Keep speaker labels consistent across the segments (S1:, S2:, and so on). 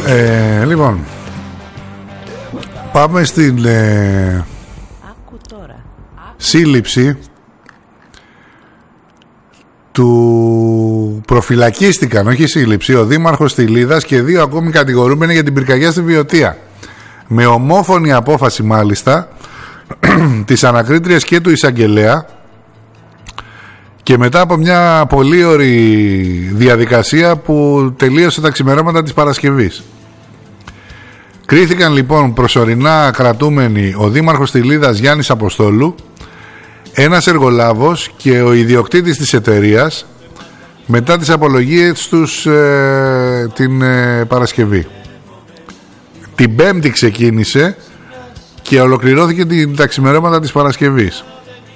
S1: Λοιπόν, πάμε στην σύλληψη του προφυλακίστηκαν, όχι σύλληψη, ο δήμαρχος Στυλίδας και 2 ακόμη κατηγορούμενοι για την πυρκαγιά στη Βιωτία. Με ομόφωνη απόφαση μάλιστα της ανακρίτριας και του εισαγγελέα και μετά από μια πολύ ωρή διαδικασία που τελείωσε τα ξημερώματα της Παρασκευής. Κρίθηκαν λοιπόν προσωρινά κρατούμενοι ο δήμαρχος Στυλίδας Γιάννης Αποστόλου, ένας εργολάβος και ο ιδιοκτήτης της εταιρείας μετά τις απολογίες τους την Παρασκευή. Την Πέμπτη ξεκίνησε και ολοκληρώθηκε τα ξημερώματα της Παρασκευής.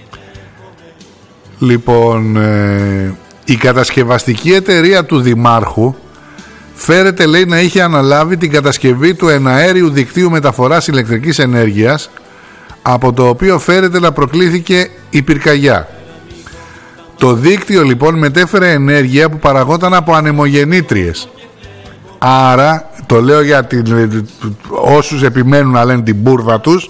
S1: Λοιπόν, η κατασκευαστική εταιρεία του δημάρχου φέρεται, λέει, να είχε αναλάβει την κατασκευή του εναέριου δικτύου μεταφοράς ηλεκτρικής ενέργειας, από το οποίο φέρεται να προκλήθηκε η πυρκαγιά. Το δίκτυο λοιπόν μετέφερε ενέργεια που παραγόταν από ανεμογεννήτριες. Άρα, το λέω για όσους επιμένουν να λένε την μπουρδα τους,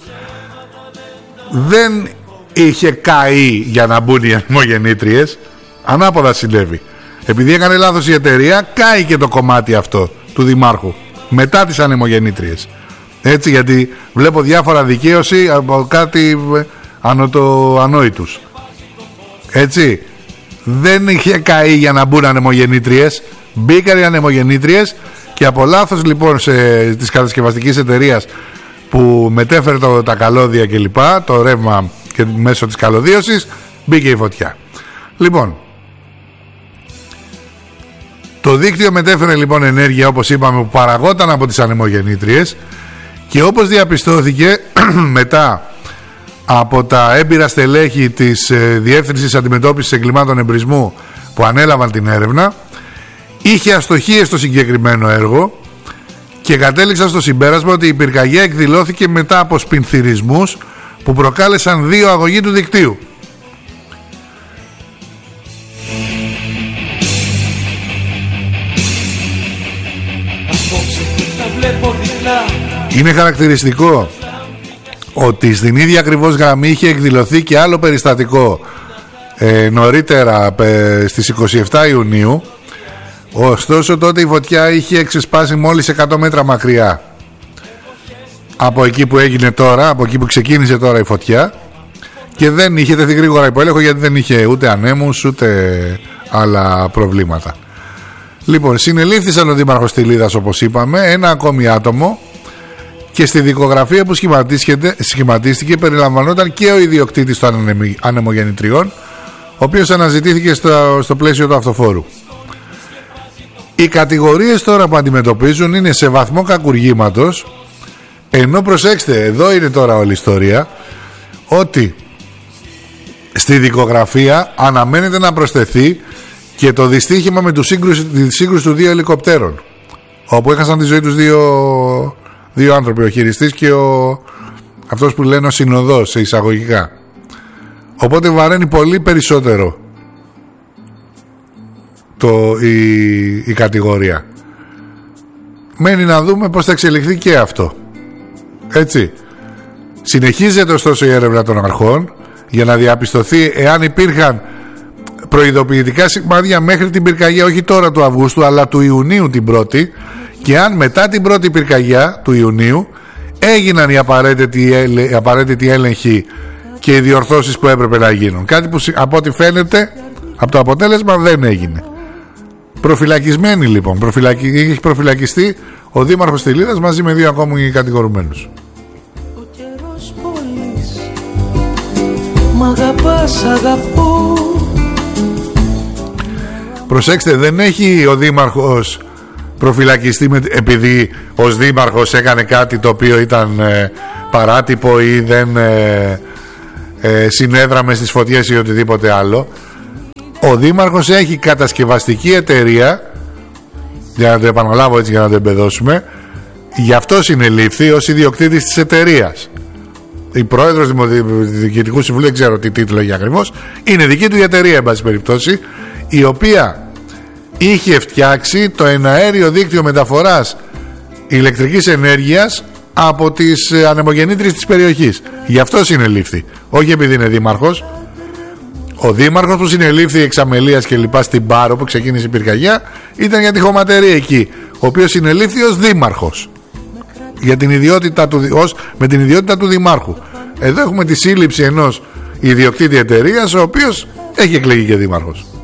S1: δεν είχε καεί για να μπουν οι ανεμογεννήτριες. Ανάποδα συνέβη. Επειδή έκανε λάθος η εταιρεία, κάει και το κομμάτι αυτό του δημάρχου μετά τις ανεμογεννήτριες. Έτσι, γιατί βλέπω διάφορα δικαίωση από κάτι ανόητους. Έτσι, δεν είχε καεί για να μπουν ανεμογεννήτριες. Μπήκαν οι ανεμογεννήτριες και από λάθος λοιπόν της κατασκευαστικής εταιρείας που μετέφερε τα καλώδια και λοιπά, το ρεύμα και μέσω της καλωδίωσης, μπήκε η φωτιά. Λοιπόν, το δίκτυο μετέφερε λοιπόν ενέργεια, όπως είπαμε, που παραγόταν από τις ανεμογεννήτριες και όπως διαπιστώθηκε μετά από τα έμπειρα στελέχη της Διεύθυνσης Αντιμετώπισης Εγκλημάτων Εμπρισμού που ανέλαβαν την έρευνα, είχε αστοχίες στο συγκεκριμένο έργο και κατέληξαν στο συμπέρασμα ότι η πυρκαγιά εκδηλώθηκε μετά από σπινθυρισμούς που προκάλεσαν 2 αγωγή του δικτύου. Είναι χαρακτηριστικό ότι στην ίδια ακριβώς γραμμή είχε εκδηλωθεί και άλλο περιστατικό νωρίτερα στις 27 Ιουνίου. Ωστόσο τότε η φωτιά είχε εξεσπάσει μόλις 100 μέτρα μακριά από εκεί που έγινε τώρα, από εκεί που ξεκίνησε τώρα η φωτιά, και δεν είχε τεθεί γρήγορα υπό έλεγχο, γιατί δεν είχε ούτε ανέμους ούτε άλλα προβλήματα. Λοιπόν, συνελήφθησαν ο δήμαρχος Στυλίδας, όπως είπαμε, 1 ακόμη άτομο, και στη δικογραφία που σχηματίστηκε περιλαμβανόταν και ο ιδιοκτήτης των ανεμογεννητριών, ο οποίος αναζητήθηκε στο πλαίσιο του αυτοφόρου. Οι κατηγορίες τώρα που αντιμετωπίζουν είναι σε βαθμό κακουργήματος, ενώ προσέξτε, εδώ είναι τώρα όλη η ιστορία, ότι στη δικογραφία αναμένεται να προσθεθεί και το δυστύχημα με τη σύγκρουση του 2 ελικοπτέρων, όπου έχασαν τη ζωή τους δύο άνθρωποι, ο χειριστής και αυτός που λένε ο συνοδός σε εισαγωγικά. Οπότε βαραίνει πολύ περισσότερο η κατηγορία. Μένει να δούμε πώς θα εξελιχθεί και αυτό. Έτσι, συνεχίζεται ωστόσο η έρευνα των αρχών για να διαπιστωθεί εάν υπήρχαν προειδοποιητικά σημάδια μέχρι την πυρκαγιά, όχι τώρα του Αυγούστου αλλά του Ιουνίου την πρώτη, και αν μετά την πρώτη πυρκαγιά του Ιουνίου έγιναν οι απαραίτητοι έλεγχοι και οι διορθώσεις που έπρεπε να γίνουν. Κάτι που από ό,τι φαίνεται από το αποτέλεσμα δεν έγινε. Προφυλακισμένοι λοιπόν, έχει προφυλακιστεί ο δήμαρχος Στυλίδας μαζί με 2 ακόμη κατηγορουμένους. Προσέξτε, δεν έχει ο δήμαρχος προφυλακιστεί επειδή ως δήμαρχος έκανε κάτι το οποίο ήταν παράτυπο ή δεν συνέδραμε στις φωτιές ή οτιδήποτε άλλο. Ο δήμαρχος έχει κατασκευαστική εταιρεία, για να το επαναλάβω έτσι για να το εμπεδώσουμε, γι' αυτό συνελήφθη ως ιδιοκτήτης της εταιρείας. Η πρόεδρος Διοικητικού Συμβουλίου, δεν ξέρω τι τίτλο έχει ακριβώς, είναι δική του η εταιρεία, εν πάση περιπτώσει, η οποία είχε φτιάξει το εναέριο δίκτυο μεταφοράς ηλεκτρικής ενέργειας από τις ανεμογεννήτριες της περιοχής. Γι' αυτό συνελήφθη, όχι επειδή είναι δήμαρχος. Ο δήμαρχος που συνελήφθη εξ αμελίας και λοιπά στην Πάρο που ξεκίνησε η πυρκαγιά ήταν για τη χωματερή εκεί, ο οποίος συνελήφθη ως δήμαρχος για την ιδιότητα του, με την ιδιότητα του δημάρχου. Εδώ έχουμε τη σύλληψη ενός ιδιοκτήτη εταιρείας ο οποίος έχει εκλεγεί και δήμαρχος.